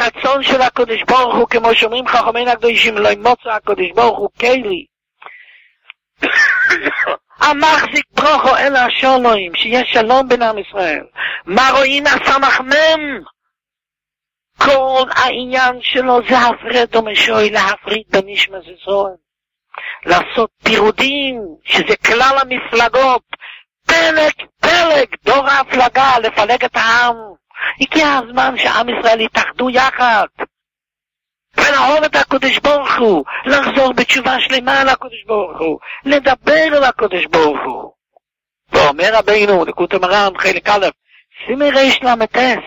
הרצון של הקדוש ברוך הוא, כמו שאומרים חכמינו הקדושים, לא ימוצא הקדוש ברוך הוא כלי המחזיק ברוכו אלא השלום, שיש שלום בין עם ישראל. מה רואים הסמך מם? כל העניין שלו זה הפרד ומשוי, להפריד בנשמת ישראל, לעשות פירודים, שזה כלל המפלגות, פלג, דור ההפלגה, לפלג את העם. הגיע הזמן שעם ישראל יתאחדו יחד ולאהוב את הקדוש ברוך הוא, לחזור בתשובה שלמה על הקדוש ברוך הוא, לדבר על הקדוש ברוך הוא. ואומר רבינו לקוטי מרן חלק א' שימי ריש למטס,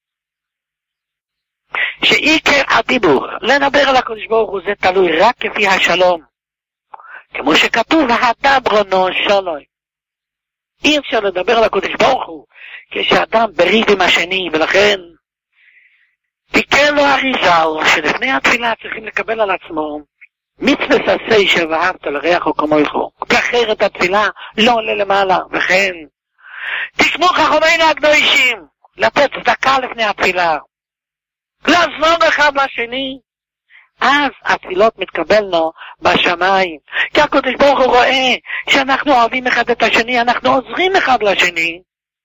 שעיקר הדיבור לדבר על הקדוש ברוך הוא זה תלוי רק כפי השלום, כמו שכתוב והדברונו שלום. אי אפשר לדבר על הקדוש ברוך הוא כשאדם בריב עם השני, ולכן תיקן לו אריזל שלפני התפילה צריכים לקבל על עצמו מצוות עשה שאהבת לרעך כמוך, כאחר את התפילה לא עולה למעלה. וכן תשמעו חכמינו הקדושים לתת צדקה לפני התפילה, לעזור אחד לשני, אז התפילות מתקבלנו בשמיים, כי הקדוש ברוך הוא רואה שאנחנו אוהבים אחד את השני, אנחנו עוזרים אחד לשני,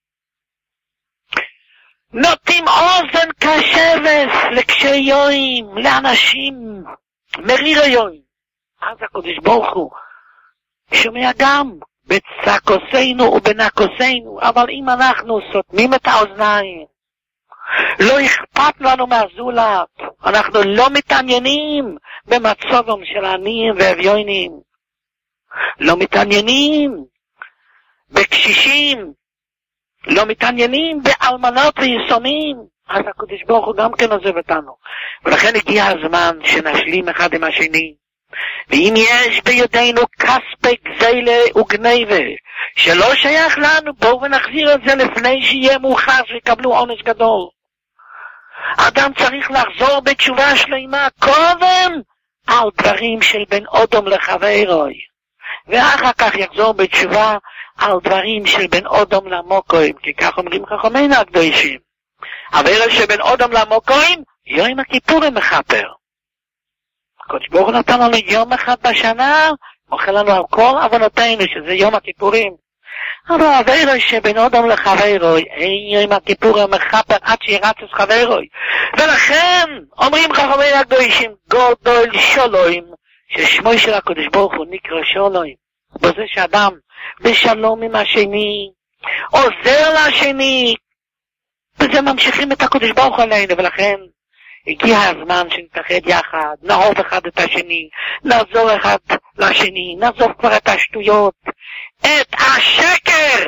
נותנים אוזן כשבס לקשי יוים, לאנשים מריר יוים. אז הקדוש ברוך הוא שומע גם בצעקותינו ובנקותינו, אבל אם אנחנו סותמים את האוזניים, לא אכפת לנו מהזולת, אנחנו לא מתעניינים במצבם של העניים ואביונים, לא מתעניינים בקשישים, לא מתעניינים באלמנות ויסומים, אז הקדוש ברוך הוא גם כן עוזב אותנו. ולכן הגיע הזמן שנשלים אחד עם השני, ואם יש בידינו כספי גזלה וגניבה שלא שייך לנו, בואו ונחזיר את זה לפני שיהיה מאוחר ויקבלו עונש גדול. אדם צריך לחזור בתשובה שלמה קודם על דברים של בן אדם לחברוי, ואחר כך יחזור בתשובה על דברים של בן אדם למוקוים, כי כך אומרים חכמינו הקדושים, אבל שבין אדם למוקוים יום הכיפורים מכפר. הקדוש ברוך הוא נתן לנו יום אחד בשנה, מוחל לנו על כל עוונותינו שזה יום הכיפורים, אבל העבירה שבין אדם לחברוי אין יום הכיפורים מכפר עד שירצס חברוי. ולכן אומרים חכמינו הקדושים גדול שלום, ששמו של הקדוש ברוך הוא נקרא שלום, בזה שאדם בשלום עם השני, עוזר לשני, וזה ממשיכים את הקדוש ברוך הוא עלינו. ולכן הגיע הזמן שנתאחד יחד, נאהוב אחד את השני, נעזור אחד לשני, נעזוב כבר את השטויות, את השקר,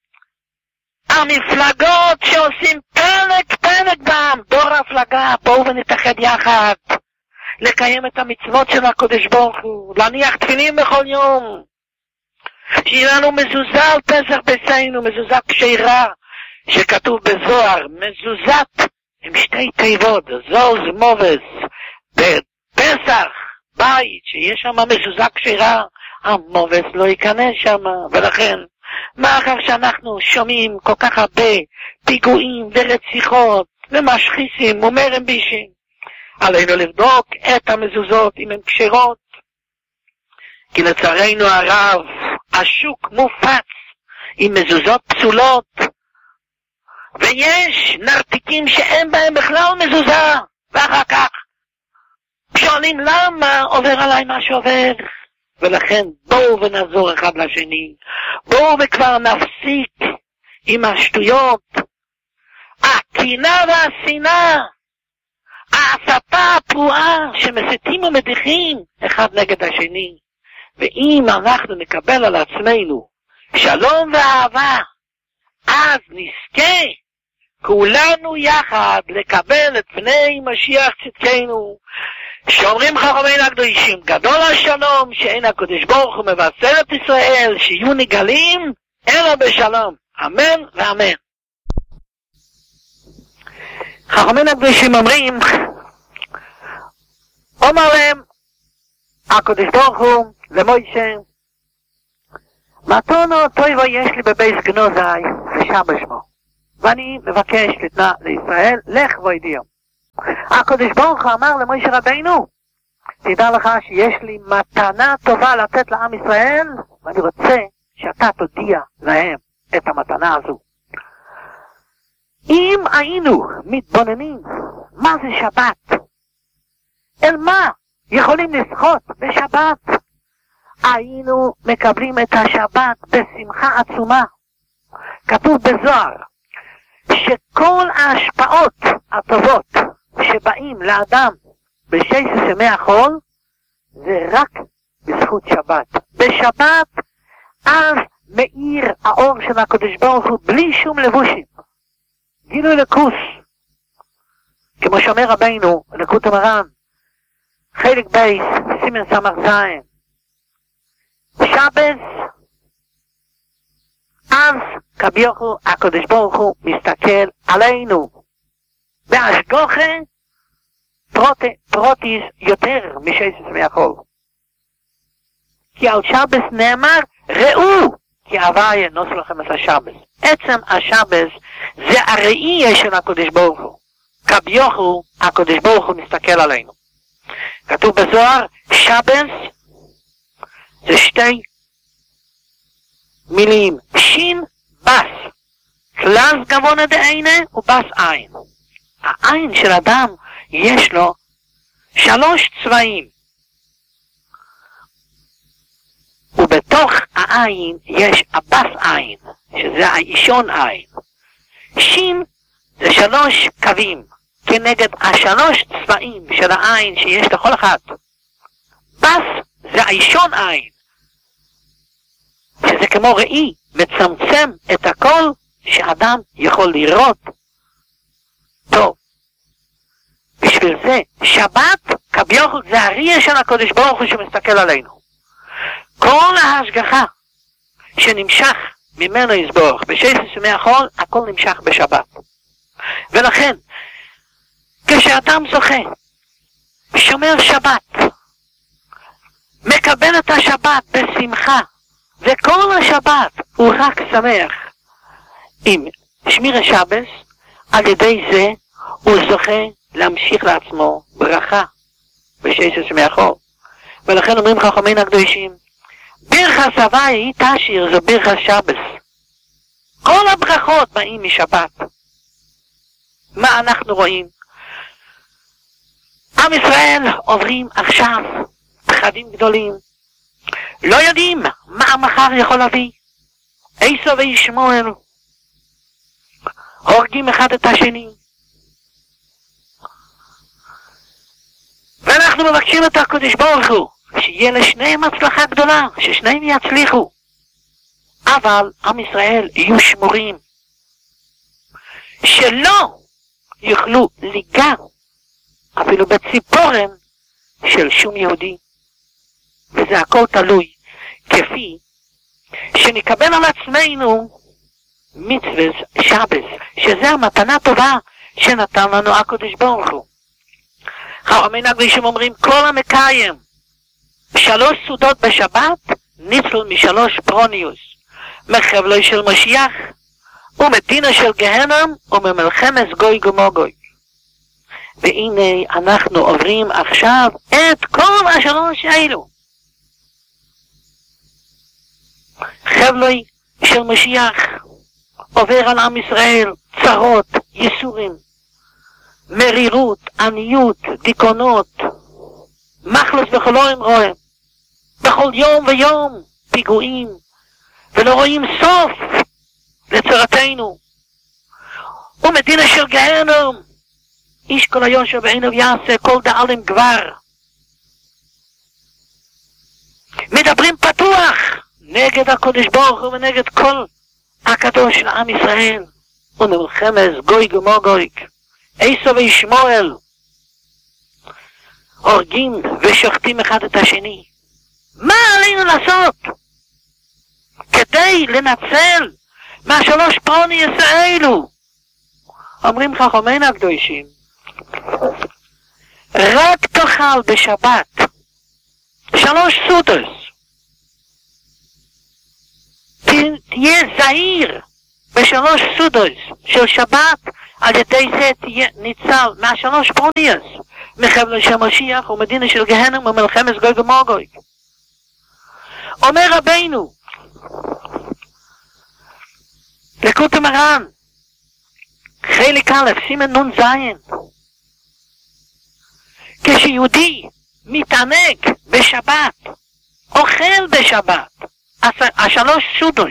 המפלגות שעושים פלג בעם, דור הפלגה. בואו ונתאחד יחד, לקיים את המצוות של הקדוש ברוך הוא, להניח תפילין בכל יום, שיהיה לנו מזוזה על פסח ביתנו, מזוזת כשרה, שכתוב בזוהר, מזוזת עם שתי תיבות, זוז מובס, בפסח, בית, שיש שם מזוזה כשרה, המובס לא ייכנס שם. ולכן, מאחר שאנחנו שומעים כל כך הרבה פיגועים ורציחות ומשחיסים ומרם בישים, עלינו לבדוק את המזוזות אם הן כשרות, כי לצערנו הרב השוק מופץ עם מזוזות פסולות, ויש נרתיקים שאין בהם בכלל מזוזה, ואחר כך שואלים למה עובר עליי מה שעובר. ולכן בואו ונעזור אחד לשני, בואו וכבר נפסיק עם השטויות, הקנאה והשנאה, ההסתה הפרועה שמסיתים ומדיחים אחד נגד השני. ואם אנחנו נקבל על עצמנו שלום ואהבה, אז נזכה כולנו יחד לקבל את פני משיח צדקנו, שאומרים חכמינו הקדושים גדול השלום שאין הקדוש ברוך הוא מבשר את ישראל שיהיו נגלים אלא בשלום, אמן ואמן. חכמינו הקדושים אומרים, אומר להם הקדוש ברוך הוא למוישה, מתונו טויבו יש לי בבייס גנוזי ושם בשמו, ואני מבקש לתנה לישראל לך וידיעו. הקדוש ברוך הוא אמר למשה רבינו, תדע לך שיש לי מתנה טובה לתת לעם ישראל, ואני רוצה שאתה תודיע להם את המתנה הזו. אם היינו מתבוננים מה זה שבת, אל מה יכולים לשחות בשבת, היינו מקבלים את השבת בשמחה עצומה. כתוב בזוהר שכל ההשפעות הטובות שבאים לאדם ב16 ימי החול זה רק בזכות שבת. בשבת אז מאיר האור של הקדוש ברוך הוא בלי שום לבושים, גילוי לקוס, כמו שאומר רבינו לקוט המרן חלק בייס סימן סמך זין, שבת אז כביכול הקדוש ברוך הוא מסתכל עלינו בהשגחה פרוטיס יותר מ16 ימי החול, כי על שבת נאמר ראו כי הוויה נוס לכם את השבת. עצם השבת זה הראייה של הקדוש ברוך הוא, כביכול הקדוש ברוך הוא מסתכל עלינו. כתוב בזוהר שבת זה שתי מילים, שין בס, קלאס גבונה דעינה ובס עין. העין של אדם יש לו 3 צבעים, ובתוך העין יש הבס עין, שזה האישון עין. שין זה 3 קווים כנגד 3 צבעים של העין שיש לכל אחד. בס זה האישון עין, שזה כמו ראי, מצמצם את הכל שאדם יכול לראות טוב. בשביל זה שבת כביכול זה הראייה של הקדוש ברוך הוא שמסתכל עלינו. כל ההשגחה שנמשך ממנו יסבורך ב16 ימי החול, הכל נמשך בשבת. ולכן כשאדם זוכה שומר שבת, מקבל את השבת בשמחה, וכל השבת הוא רק שמח עם שמיר השבת, על ידי זה הוא זוכה להמשיך לעצמו ברכה ב16 ימי החול. ולכן אומרים חכמינו הקדושים, ברכת הוויה היא תשיר, זו ברכת שבת. כל הברכות באים משבת. מה אנחנו רואים? עם ישראל עוברים עכשיו פחדים גדולים, לא יודעים מה המחר יכול להביא. עשו וישמעאל הורגים אחד את השני, ואנחנו מבקשים את הקדוש ברוך הוא שיהיה לשניהם הצלחה גדולה, ששניהם יצליחו, אבל עם ישראל יהיו שמורים, שלא יוכלו ליגע אפילו בציפורן של שום יהודי. וזה הכל תלוי כפי שנקבל על עצמנו מצוות שבת, שזה המתנה טובה שנתן לנו הקדוש ברוך הוא. חכמינו הקדושים אומרים, כל המקיים 3 סעודות בשבת ניצל מ3 פרוניוס, מחבלו של משיח ומדינה של גהנם וממלחמת גוי ומוגוי. והנה אנחנו עוברים עכשיו את כל 3 האלו. חבלוי של משיח עובר על עם ישראל צרות, ייסורים, מרירות, עניות, דיכאונות, מחלס וחולורים רואים, בכל יום ויום פיגועים, ולא רואים סוף לצרתנו. ומדינה של גהנם, איש כל היושר בעיניו יעשה, כל דאלים גבר. מדברים פתוח נגד הקדוש ברוך הוא ונגד כל הקדוש של עם ישראל, ומלחמת גוי ומוגוי. עשו וישמעאל הורגים ושוחטים אחד את השני. מה עלינו לעשות כדי לנצל מה3 פרוניוס האלו? אומרים חכמינו הקדושים, רק תאכל בשבת 3 סעודות, תהיה זהיר בשלוש סודות של שבת, על ידי זה תהיה ניצל מהשלוש פרוניאס, מחבל של משיח ומדינה של גהנם ומלחמת גוי ומוגוי. אומר רבינו, לקוט המרן, חלק א', סימן נון זין, כשיהודי מתענג בשבת, אוכל בשבת, השלוש סודות,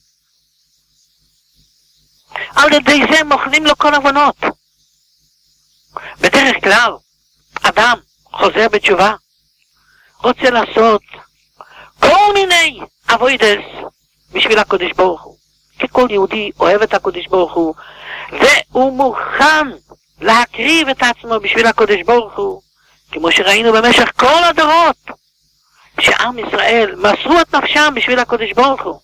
על ידי זה מוכנים לו כל עוונות. בדרך כלל, אדם חוזר בתשובה, רוצה לעשות כל מיני עבודות בשביל הקדוש ברוך הוא. ככל יהודי אוהב את הקדוש ברוך הוא, והוא מוכן להקריב את עצמו בשביל הקדוש ברוך הוא, כמו שראינו במשך כל הדורות, שעם ישראל מסרו את נפשם בשביל הקדוש ברוך הוא.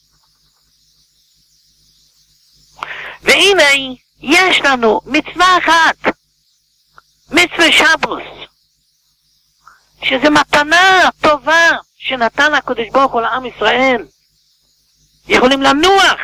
והנה יש לנו מצווה אחת, מצווה שבוס, שזה מתנה טובה שנתן הקדוש ברוך הוא לעם ישראל. יכולים לנוח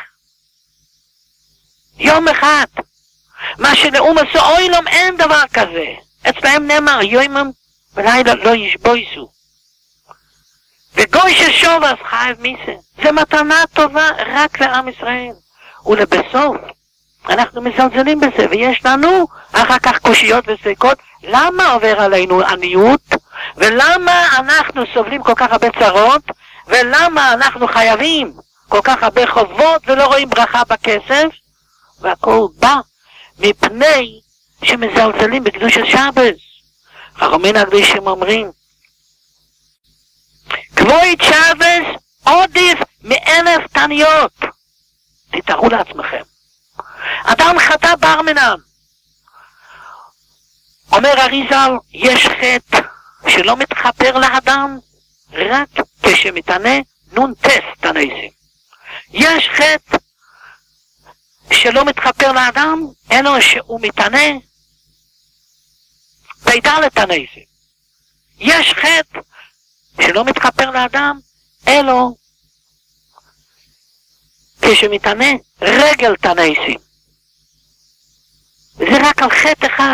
יום אחד, מה שלאומות אוילום אין דבר כזה. אצלהם נאמר יומם ולילה לא ישבויסו, וגוי ששוב אז חייב מיסה. זה מתנה טובה רק לעם ישראל. ולבסוף אנחנו מזלזלים בזה, ויש לנו אחר כך קושיות וספקות, למה עובר עלינו עניות, ולמה אנחנו סובלים כל כך הרבה צרות, ולמה אנחנו חייבים כל כך הרבה חובות ולא רואים ברכה בכסף. והכל בא מפני שמזלזלים בקדוש השבת. חכמים הקדושים אומרים, כבוד שבת עודף מ1,000 תניות. תתארו לעצמכם, אדם חטא בר מינן, אומר אריזל, יש חטא שלא מתחפר לאדם רק כשמתענה נון טס תנסים. יש חטא שלא מתחפר לאדם אלא שהוא מתענה בידע לתנסים. יש חטא שלא מתחפר לאדם אלא כשמתענה רגל תנסים. זה רק על חטא אחד.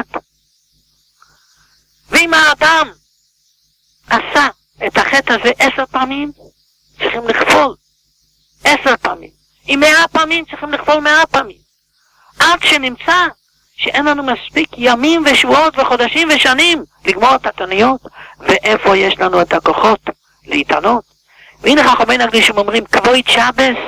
ואם האדם עשה את החטא הזה 10 פעמים, צריכים לכפול 10 פעמים. אם 100 פעמים, צריכים לכפול 100 פעמים. עד שנמצא שאין לנו מספיק ימים ושבועות וחודשים ושנים לגמור את התניות, ואיפה יש לנו את הכוחות להתענות. והנה חכמים הקדושים אומרים, כבוד שבס,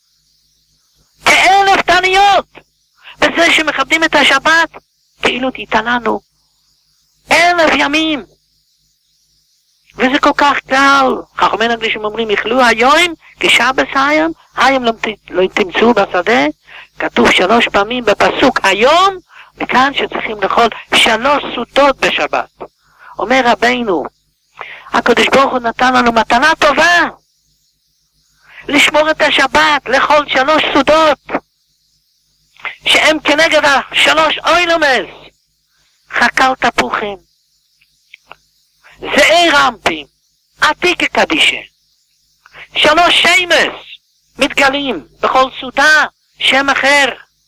כ1,000 תניות. בזה שמכבדים את השבת, כאילו תתעננו 1,000 ימים. וזה כל כך קל. חכמים הקדושים אומרים, יאכלו היום כשבת היום לא תמצאו בשדה. כתוב 3 פעמים בפסוק היום, וכאן שצריכים לאכול 3 סעודות בשבת. אומר רבינו, הקדוש ברוך הוא נתן לנו מתנה טובה, לשמור את השבת, לאכול 3 סעודות, שהם כנגד 3 אוילומס, חקל תפוחים, זעי רמפים, עתיק קדישה, 3 שמס מתגלים בכל סעודה, שם אחר,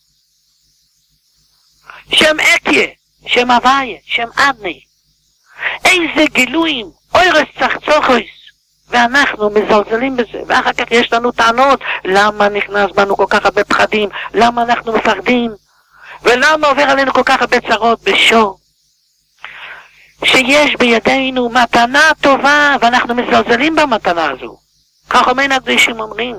שם אקיה, שם הוויה, שם אדני. איזה גילויים, אוירס צחצוחוס, ואנחנו מזלזלים בזה. ואחר כך יש לנו טענות, למה נכנס בנו כל כך הרבה פחדים, למה אנחנו מפחדים, ולמה עובר עלינו כל כך הרבה צרות בשור. שיש בידינו מתנה טובה, ואנחנו מזלזלים במתנה הזו. כך אומרים הקדושים אומרים,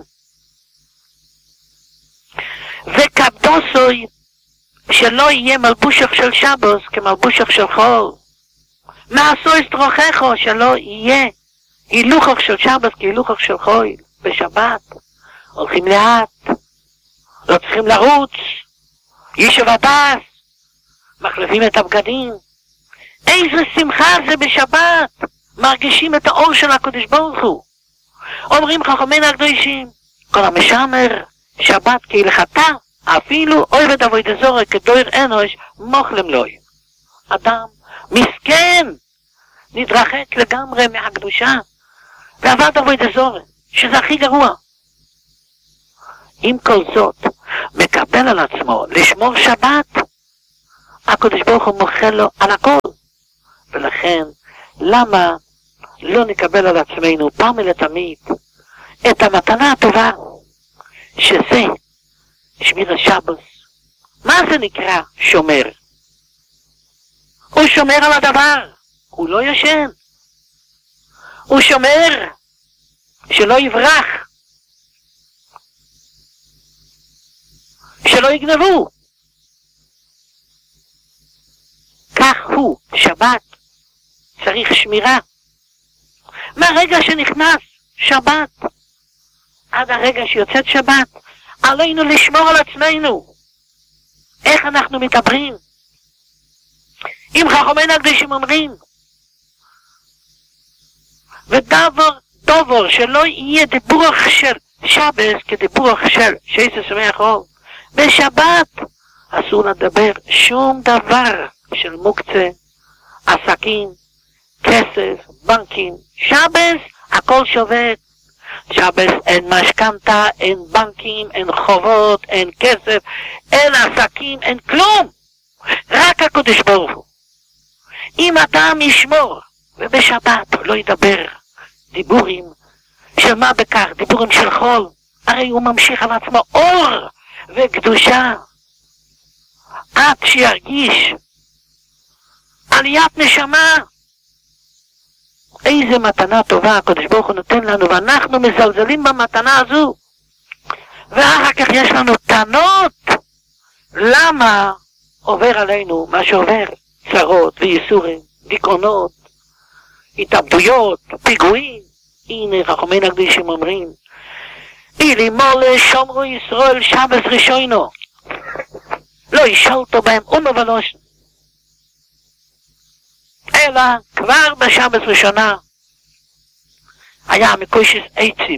וקדושוי שלא יהיה מלבושך של שבוס כמלבושך של חול. מעשו אסטרוכחו שלא יהיה הילוכך של שבוס כהילוכך של חול. בשבת הולכים לאט, לא צריכים לרוץ, ישב הדס, מחלפים את הבגדים. איזה שמחה זה בשבת, מרגישים את האור של הקדוש ברוך הוא. אומרים חכמים הקדושים, כל המשמר שבת כהלכתה, אפילו אוהב עבודה זרה כדויר אנוש מוכלם לוי. אדם מסכן, נתרחק לגמרי מהקדושה, ועבד עבודה זרה, שזה הכי גרוע. עם כל זאת, מקבל על עצמו לשמור שבת, הקדוש ברוך הוא מוחל לו על הכל. ולכן, למה לא נקבל על עצמנו פעם ולתמיד את המתנה הטובה, שזה שמיר השבת? מה זה נקרא שומר? הוא שומר על הדבר, הוא לא ישן. הוא שומר שלא יברח, שלא יגנבו. כך הוא, שבת, צריך שמירה. מהרגע שנכנס שבת, עד הרגע שיוצאת שבת, עלינו לשמור על עצמנו. איך אנחנו מדברים? אם חכמינו הקדושים אומרים, ודבר שלא יהיה דיבורך של שבת כדיבורך של שייסה שמח חול. בשבת אסור לדבר שום דבר של מוקצה, עסקים, כסף, בנקים. שבת הכל שובת. שבת אין משכנתה, אין בנקים, אין חובות, אין כסף, אין עסקים, אין כלום. רק הקדוש ברוך הוא. אם אדם ישמור ובשבת לא ידבר דיבורים של מה בכך, דיבורים של חול, הרי הוא ממשיך על עצמו אור וקדושה עד שירגיש עליית נשמה. איזה מתנה טובה הקדוש ברוך הוא נותן לנו, ואנחנו מזלזלים במתנה הזו, ואחר כך יש לנו טענות למה עובר עלינו מה שעובר, צרות וייסורים, דיכאונות, התאבדויות, פיגועים. הנה חכמינו הקדושים אומרים, אילי מולה שומרו ישראל שבת ראשונו, לא ישלטו בהם ולושן, אלא כבר בשבת ראשונה היה מקושש עצים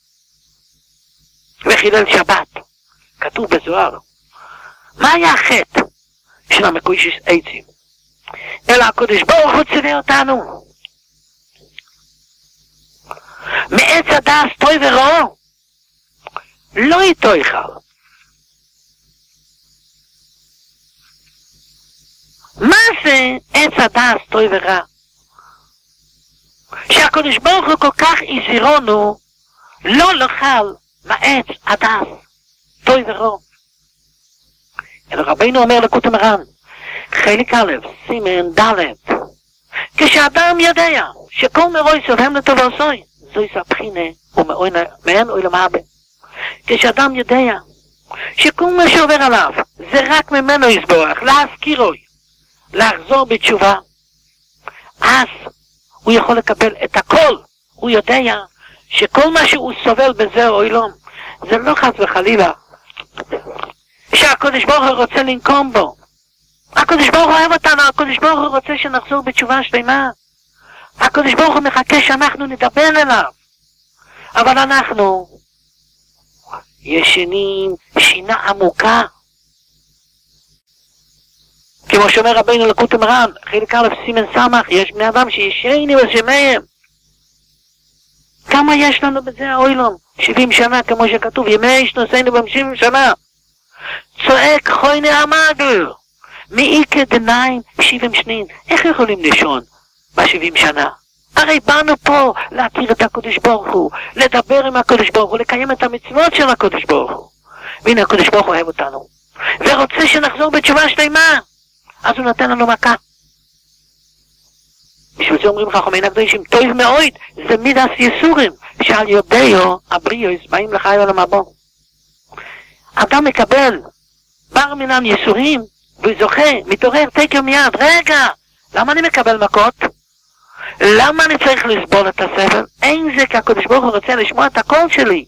וחילל שבת. כתוב בזוהר, מה היה החטא של המקושש עצים? אלא הקדוש ברוך הוא ציווה אותנו מעץ הדעת טוב ורע לא יאכל. מה זה עץ הדעת טוב ורע? שהקדוש ברוך הוא כל כך הזהירנו לא לאכול מעץ הדעת טוב ורע. אלא רבינו אומר לקוטי מרן, חלק א', סימן ד', כשאדם יודע שכל מרוי סובהם לטובתו, זוהי הבחינה ומעין אוי למעבה. כשאדם יודע שכל מה שעובר עליו זה רק ממנו יסבורך, להזכירו, לחזור בתשובה, אז הוא יכול לקבל את הכל. הוא יודע שכל מה שהוא סובל בזה אוילום, זה לא חס וחלילה שהקדוש ברוך הוא רוצה לנקום בו. הקדוש ברוך הוא אוהב אותנו, הקדוש ברוך הוא רוצה שנחזור בתשובה שלמה. הקדוש ברוך הוא מחכה שאנחנו נדבר אליו, אבל אנחנו ישנים שינה עמוקה. כמו שאומר רבינו לקוטי מרן, חלק א' סימן סמך, יש בני אדם שישנים בשמיהם. כמה יש לנו בזה האוילום? 70 שנה, כמו שכתוב, ימי שנוסיינו ב70 שנה. צועק חויני המגל, מאיקה דניים 70 שנין. איך יכולים לישון ב70 שנה? הרי באנו פה להכיר את הקדוש ברוך הוא, לדבר עם הקדוש ברוך הוא, לקיים את המצוות של הקדוש ברוך הוא. והנה הקדוש ברוך הוא אוהב אותנו, ורוצה שנחזור בתשובה שלמה. אז הוא נותן לנו מכה. בשביל זה אומרים חכמינו הקדושים, טוב מאוד, זה מידס יסורים, שעל יודעו הבריאוס באים לחיי עולם הבא. אדם מקבל בר מינם יסורים, והוא זוכה, מתעורר תקר מיד. רגע, למה אני מקבל מכות? למה אני צריך לסבול את הסבל? אין זה כי הקדוש ברוך הוא רוצה לשמוע את הקול שלי.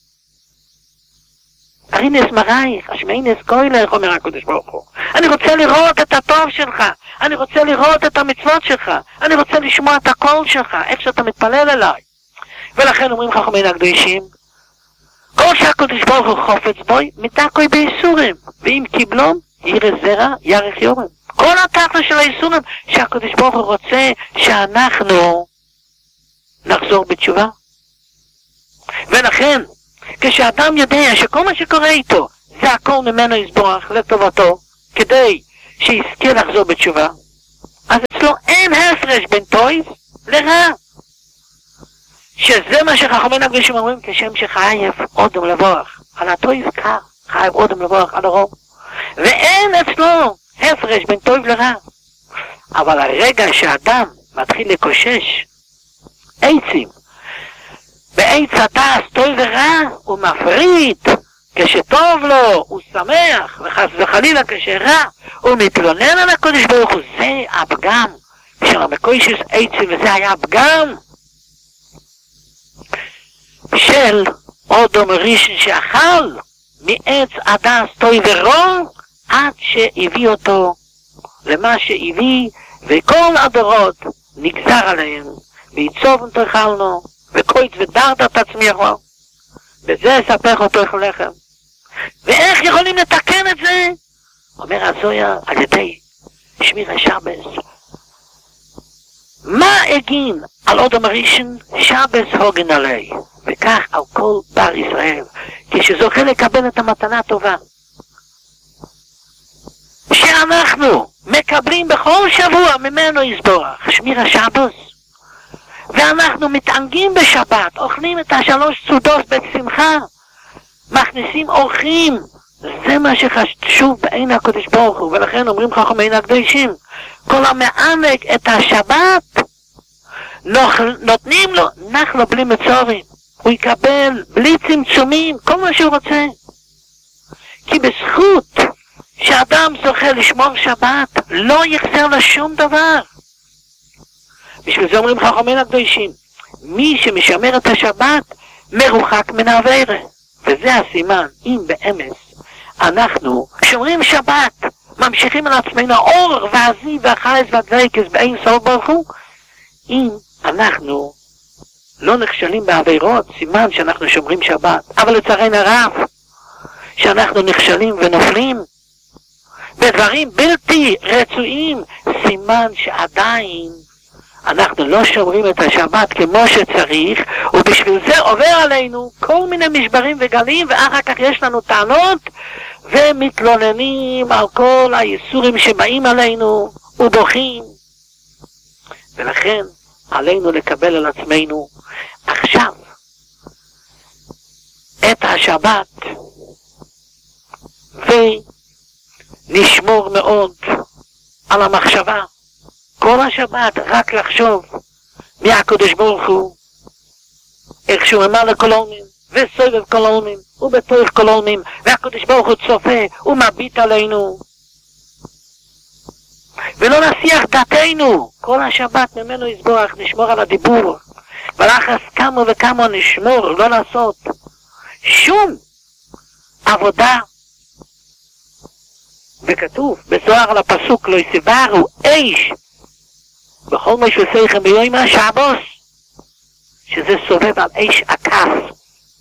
ארינס מרייך, השמעינס קוילך, אומר הקדוש ברוך הוא. אני רוצה לראות את הטוב שלך, אני רוצה לראות את המצוות שלך, אני רוצה לשמוע את הקול שלך, איך שאתה מתפלל אליי. ולכן אומרים חכמינו הקדושים, כל שהקדוש ברוך הוא חופץ בוי, מתקוי בייסורים, ואם קיבלום, ירא זרע, ירח יורם. כל התכל'ס של הייסורים, שהקדוש ברוך הוא רוצה שאנחנו נחזור בתשובה. ולכן, כשאדם יודע שכל מה שקורה איתו זה הכל ממנו יסבורך לטובתו, כדי שיזכה לחזור בתשובה. אז אצלו אין הפרש בין טוב לרע. שזה מה שחכמינו הקדושים אומרים, כשם שחייב אודם לבורך על הטוב, כך חייב אודם לבורך על הרע. ואין אצלו הפרש בין טוב לרע. אבל הרגע שאדם מתחיל לקושש עצים, בעץ הדס טוב ורע, הוא מפריד. כשטוב לו הוא שמח, וחס וחלילה כשרע הוא מתלונן על הקדוש ברוך הוא. זה הפגם של המקושש עצים, וזה היה הפגם של אדם הראשון שאכל מעץ הדס טוב ורע, עד שהביא אותו למה שהביא, וכל הדורות נגזר עליהם, ויצוב תאכלנו, וקויץ ודרת תצמיחו, וזה ספך אותו לחם. ואיך יכולים לתקן את זה? אומר הזויה, על ידי שמיר השבס. מה הגין על אדם הראשון? שבס הוגן עלי, וכך על כל בר ישראל, כשזוכה לקבל את המתנה הטובה שאנחנו מקבלים בכל שבוע ממנו יסבורך, שמיר השבס. ואנחנו מתענגים בשבת, אוכלים את 3 סעודות בשמחה, מכניסים אורחים. זה מה שחשוב בעין הקדוש ברוך הוא. ולכן אומרים חכמינו הקדושים, כל המענג את השבת נותנים לו נחלו בלי מצורים, הוא יקבל בלי צמצומים כל מה שהוא רוצה. כי בזכות שאדם זוכה לשמור שבת, לא יחסר לו שום דבר. בשביל זה אומרים חכמינו הקדושים, מי שמשמר את השבת מרוחק מן העבירה. וזה הסימן, אם באמת אנחנו שומרים שבת, ממשיכים על עצמנו אור ועזי והחייס והדבקס באין סוף ברוך הוא, אם אנחנו לא נכשלים בעבירות, סימן שאנחנו שומרים שבת. אבל לצערנו הרב, שאנחנו נכשלים ונופלים בדברים בלתי רצויים, סימן שעדיין אנחנו לא שומרים את השבת כמו שצריך, ובשביל זה עובר עלינו כל מיני משברים וגלים, ואחר כך יש לנו טענות ומתלוננים על כל היסורים שבאים עלינו ובוכים. ולכן עלינו לקבל על עצמנו עכשיו את השבת, ונשמור מאוד על המחשבה כל השבת, רק לחשוב מהקדוש ברוך הוא, איך שהוא ממלא כל העולמים וסובב כל העולמים ובתוך כל העולמים, והקדוש ברוך הוא צופה ומביט עלינו, ולא נסיח דעתנו כל השבת ממנו יסבורך. נשמור על הדיבור, ולחס כמה וכמה נשמור לא לעשות שום עבודה. וכתוב בזוהר על הפסוק, לא יסברו אש בכל מה שעושה ביום השבוס, שזה סובב על אש הכף.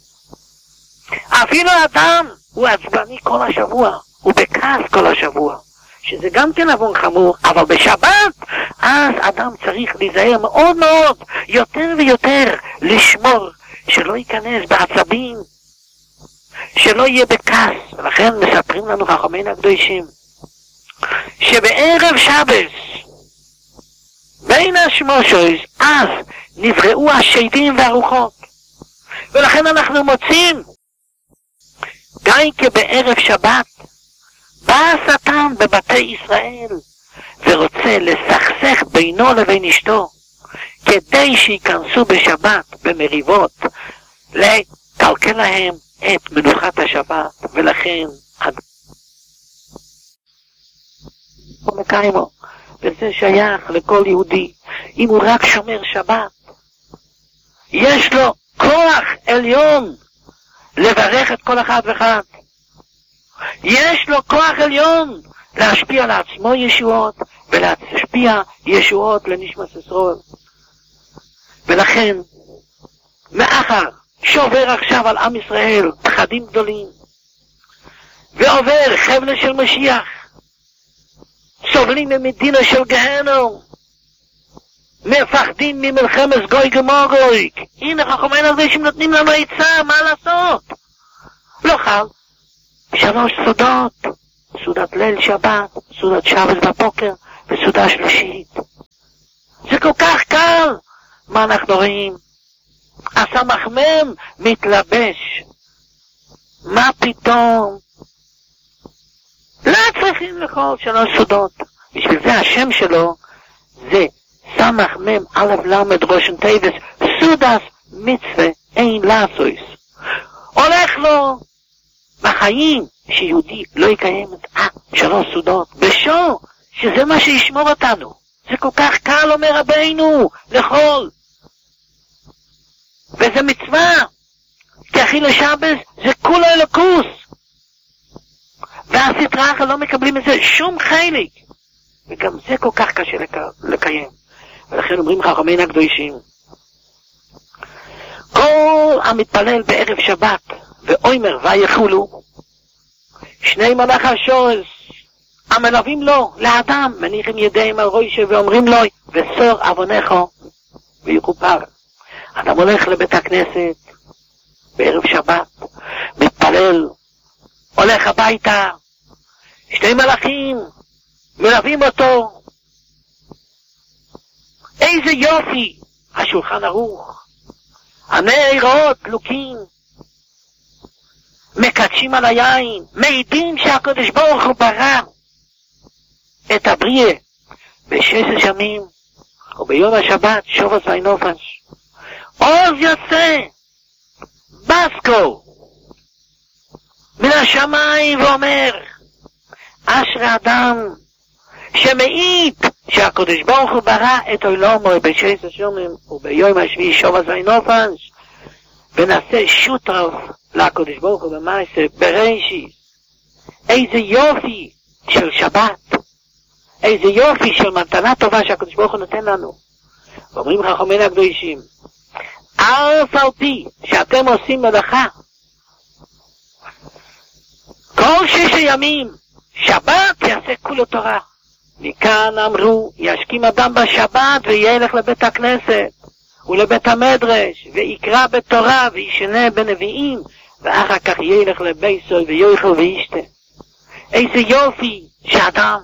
אפילו אדם הוא עצבני כל השבוע, הוא בכעס כל השבוע, שזה גם כן עוון חמור. אבל בשבת אז אדם צריך להיזהר מאוד מאוד, יותר ויותר לשמור שלא ייכנס בעצבים, שלא יהיה בכעס. ולכן מספרים לנו חכמינו הקדושים שבערב שבת בין השמושות אז נבראו השדים והרוחות. ולכן אנחנו מוצאים גם כבערב שבת בא השטן בבתי ישראל ורוצה לסכסך בינו לבין אשתו, כדי שיכנסו בשבת במריבות, לקלקל להם את מנוחת השבת. ולכן מקיימו, וזה שייך לכל יהודי. אם הוא רק שומר שבת, יש לו כוח עליון לברך את כל אחד ואחד. יש לו כוח עליון להשפיע על עצמו ישועות, ולהשפיע ישועות לנשמת ישראל. ולכן מאחר שעובר עכשיו על עם ישראל פחדים גדולים, ועובר חבלה של משיח, סובלים ממדינה של גהנום, מפחדים ממלחמת גוי 3 סעודות, סעודת ליל שבת, סעודת שבת בבוקר וסעודה שלישית. זה כל כך קל. מה אנחנו רואים? הסמ"ם מתלבש. מה פתאום? לא צריכים לאכול 3 סעודות. בשביל זה השם שלו זה סמ"ם א' למד ראשון תיבס סעודת מצווה אין לעשוס. הולך לו בחיים שיהודי לא יקיים את 3 סעודות בשור, שזה מה שישמור אותנו. זה כל כך קל, אומר רבינו, לאכול. וזה מצווה, כי אכילה שבת זה כולו אלוקוס. והסטרא אחרא לא מקבלים מזה שום חלק. וגם זה כל כך קשה לקיים. ולכן אומרים חכמינו הקדושים, כל המתפלל בערב שבת ואומר ויחולו, 2 מלאכי השורש המלווים לו לאדם מניחים ידיהם על ראשו ואומרים לו וסור עוונך ויכופר. אדם הולך לבית הכנסת בערב שבת, מתפלל, הולך הביתה, 2 מלאכים מלווים אותו. איזה יופי, השולחן ערוך, הנרות דלוקים, מקדשים על היין, מעידים שהקדוש ברוך הוא ברא את הבריאה ב6 ימים, וביום השבת שובס וינופש. עוז יוצא בסקו מן השמיים ואומר, אשרי אדם שמעיד שהקדוש ברוך הוא ברא את עולמו ב6 ימים וביום השביעי שובס וינופש, ונעשה שותף לקדוש ברוך הוא במעשה בראשית. איזה יופי של שבת, איזה יופי של מתנה טובה שהקדוש ברוך הוא נותן לנו. ואומרים חכמינו הקדושים, אף על פי שאתם עושים מלאכה כל 6 ימים, שבת יעשה כולו תורה. מכאן אמרו, ישכים אדם בשבת וילך לבית הכנסת ולבית המדרש ויקרא בתורה וישנה בנביאים, ואחר כך ילך לביתו ויאכל וישתה. איזה יופי שאדם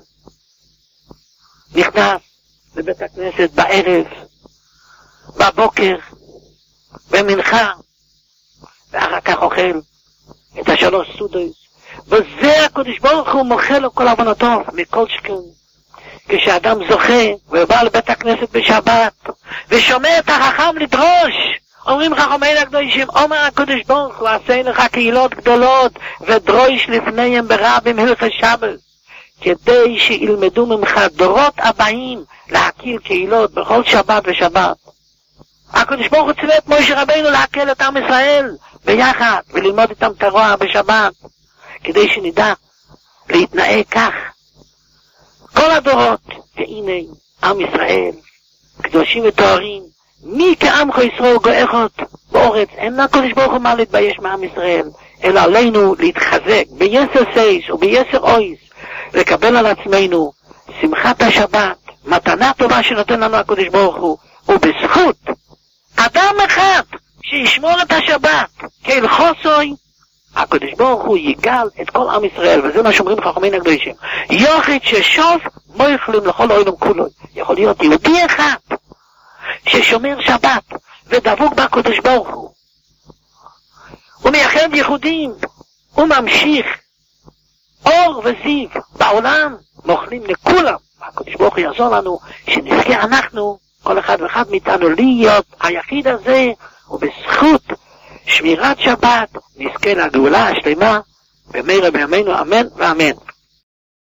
נכנס לבית הכנסת בערב, בבוקר, במנחה, ואחר כך אוכל את 3 סעודות, וזה הקדוש ברוך הוא מוחל לו כל עוונותיו מכל שכן. כשאדם זוכה ובא לבית הכנסת בשבת ושומע את החכם לדרוש, אומרים חכמינו הקדושים, אומר הקדוש ברוך הוא עשה לך קהילות גדולות ודרוש לפניהם ברבים הלכות שבת, כדי שילמדו ממך דורות הבאים להקיל קהילות בכל שבת ושבת. הקדוש ברוך הוא ציווה את משה רבינו להקל את עם ישראל ביחד וללמוד איתם תורה בשבת, כדי שנדע להתנהג כך כל הדורות. והנה עם ישראל קדושים וטהורים, מי כעמך ישראל גואחות באורץ. אין הקדוש ברוך הוא מה להתבייש מעם ישראל, אלא עלינו להתחזק ביסר סייס וביסר אויס, לקבל על עצמנו שמחת השבת, מתנה טובה שנותן לנו הקדוש ברוך הוא, ובזכות אדם אחד שישמור את השבת כהלכוסוי, הקדוש ברוך הוא יגאל את כל עם ישראל. וזה מה שאומרים חכמינו הקדושים, יחיד ששוב מויכלים לכל העולם כולו. יכול להיות יהודי אחד ששומר שבת ודבוק בקדוש ברוך הוא, הוא מייחד ייחודים, הוא ממשיך אור וזיו בעולם, מוכלים לכולם. הקדוש ברוך הוא יעזור לנו שנזכה אנחנו, כל אחד ואחד מאיתנו, להיות היחיד הזה, ובזכות שמירת שבת נזכה לגאולה השלמה במהרה בימינו, אמן ואמן.